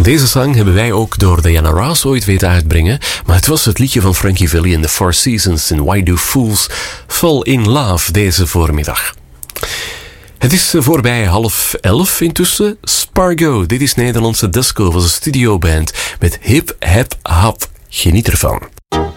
Deze zang hebben wij ook door Diana Ross ooit weten uitbrengen, maar het was het liedje van Frankie Valli en The Four Seasons in Why Do Fools Fall in Love deze voormiddag. Het is voorbij 10:30 intussen. Spargo, dit is Nederlandse disco, was een studioband met hip, hap, hap. Geniet ervan.